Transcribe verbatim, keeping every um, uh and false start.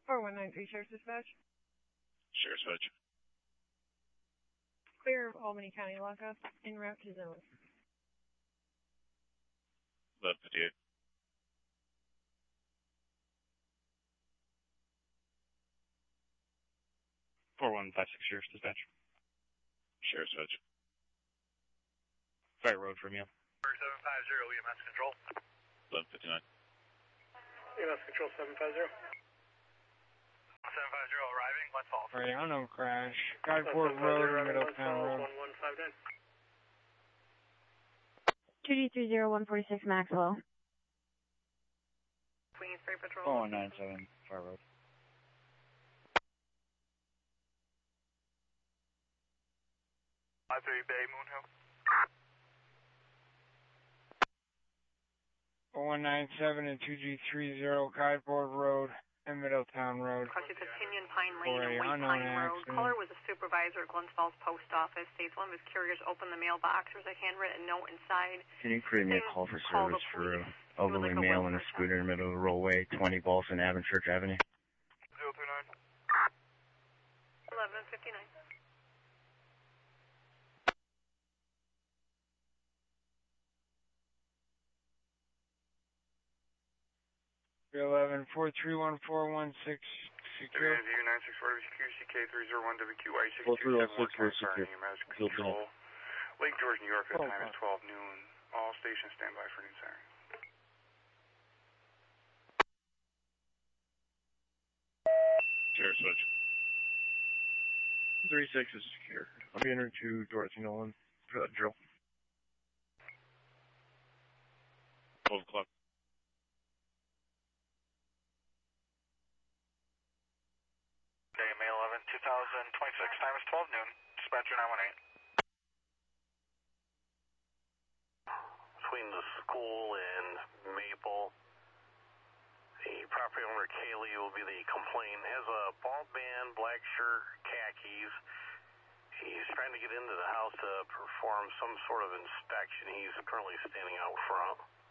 four one nine three, Sheriff's Dispatch. Sheriff's Dispatch. Clear of Albany County lockup, en route to zone. eleven fifty-eight. four one five six, Sheriff's Dispatch. Sheriff's Dispatch. Fire road from you. seven five zero, E M S control. eleven fifty-nine. E M S control seven five zero. seven five zero arriving, Glens Falls. Ariano crash. Guideport Road, Middletown Road. one one five nine. two D three zero one four six Maxwell. Queens Bay Patrol. four one nine seven, Fire road. five three Bay, Moon Hill. four one nine seven and two G three zero, Guideport Road and Middletown Road. Crossing to Pinion Pine Lane For and a White unknown Pine Road. accident. Caller was a supervisor at Glens Falls Post Office. States one of his carriers opened the mailbox. There's a handwritten note inside. Can you create me a Then call for call service the for police. a elderly It was like a male in a welfare scooter in the middle of the roadway, twenty Boston Avenue, Church Avenue? zero three nine. eleven fifty-nine. eleven four three one four one six secure. W nine six four W Q C K three zero one W Q I six four two three seven one one six, we're Sorry, secure. E M S Field control. Lake George, New York, the Oh, time is fuck. twelve noon. All stations stand by for noon siren. Sheriff's Dispatch. three six is secure. I'll be entering to Dorothy Nolan for that drill. twelve o'clock. Day, May eleventh, two thousand twenty-six. Time is twelve noon. Dispatcher nine one eight. Between the school and Maple, the property owner Kaylee will be the complainant. Has a bald band, black shirt, khakis. He's trying to get into the house to perform some sort of inspection. He's currently standing out front.